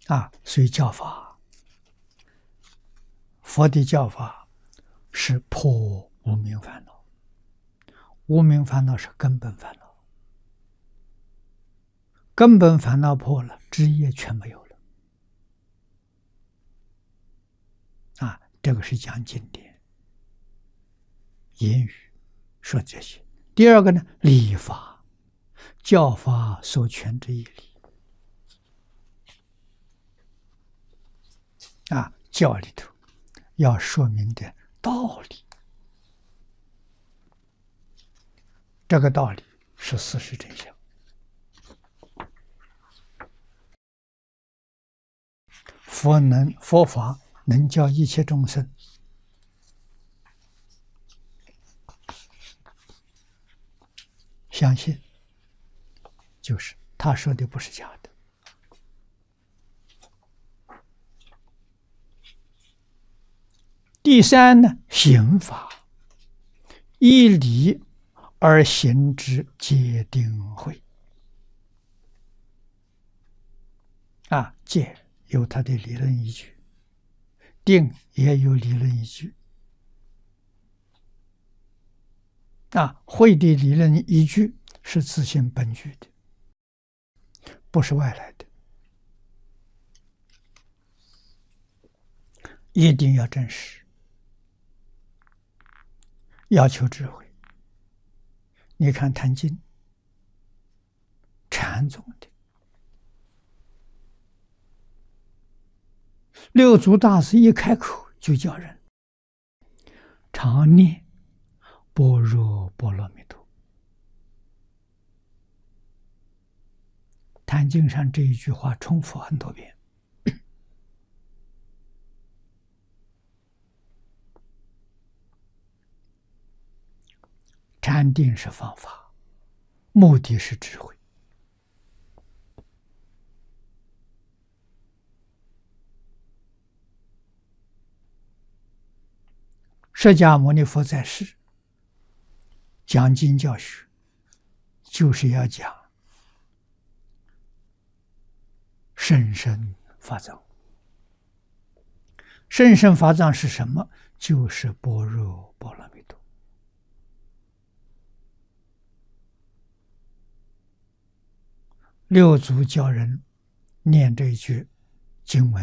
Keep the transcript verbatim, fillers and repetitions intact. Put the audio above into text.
啊，所以教法，佛的教法是破无明烦恼，无明烦恼是根本烦恼，根本烦恼破了，枝叶全没有了。啊，这个是讲经典言语说这些。第二个呢，礼法，教法所全之义理。啊，教里头要说明的道理，这个道理是事实真相。佛能佛法能教一切众生相信，就是他说的不是假的。第三呢，行法，依理而行之，戒定慧。啊，戒有它的理论依据，定也有理论依据。啊，慧的理论依据是自性本具的，不是外来的，一定要真实，要求智慧。你看《坛经》，禅宗的六祖大师一开口就叫人常念般若波罗蜜多。坛经上这一句话重复很多遍。禅定是方法，目的是智慧。释迦牟尼佛在世讲经教学，就是要讲甚深法藏。甚深法藏是什么？就是般若波罗蜜多。六祖教人念这一句经文